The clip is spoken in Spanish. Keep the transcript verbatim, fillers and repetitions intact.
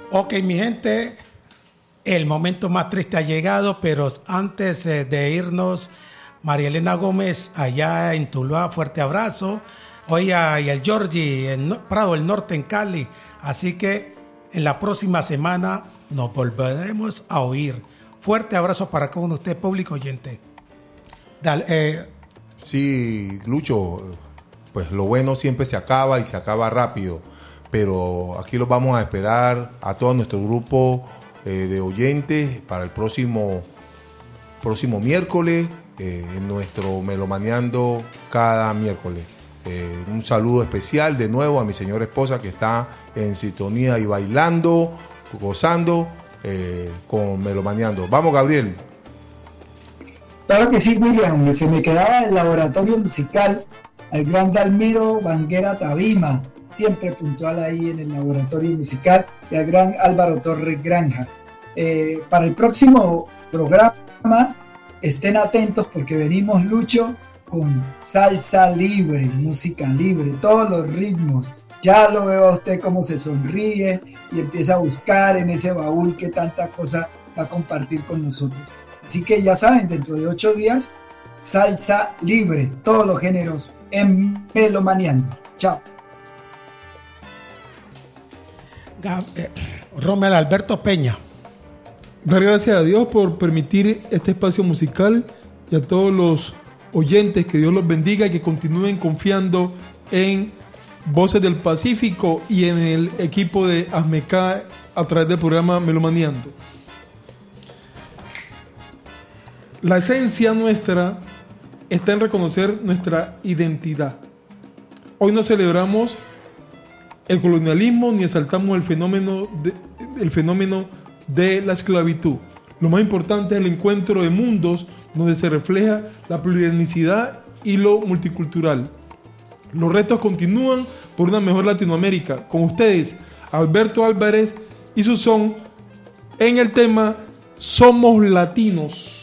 Ok, mi gente, el momento más triste ha llegado, pero antes eh, de irnos, María Elena Gómez, allá en Tuluá, fuerte abrazo. Hoy hay el Georgie en Prado del Norte, en Cali. Así que en la próxima semana nos volveremos a oír. Fuerte abrazo para cada uno de ustedes, público oyente. Dale, eh. Sí, Lucho, pues lo bueno siempre se acaba y se acaba rápido. Pero aquí los vamos a esperar a todo nuestro grupo eh, de oyentes para el próximo, próximo miércoles, eh, en nuestro Melomaneando cada miércoles. Eh, un saludo especial de nuevo a mi señora esposa que está en sintonía y bailando, gozando eh, con Melomaneando. Vamos, Gabriel. Claro que sí, William. Se me quedaba el laboratorio musical al gran Dalmiro Banguera Tabima, siempre puntual ahí en el laboratorio musical, y al gran Álvaro Torres Granja. Eh, para el próximo programa, estén atentos porque venimos, Lucho, con salsa libre, música libre, todos los ritmos. Ya lo veo a usted cómo se sonríe y empieza a buscar en ese baúl que tanta cosa va a compartir con nosotros. Así que ya saben, dentro de ocho días, salsa libre, todos los géneros en Melomaneando. Chao. Romel Alberto Peña. Dar gracias a Dios por permitir este espacio musical y a todos los oyentes, que Dios los bendiga y que continúen confiando en Voces del Pacífico y en el equipo de ASMECA a través del programa Melomaneando. La esencia nuestra está en reconocer nuestra identidad. Hoy no celebramos el colonialismo ni exaltamos el fenómeno de, el fenómeno de la esclavitud. Lo más importante es el encuentro de mundos donde se refleja la pluralicidad y lo multicultural. Los retos continúan por una mejor Latinoamérica. Con ustedes, Alberto Álvarez y su son en el tema Somos Latinos.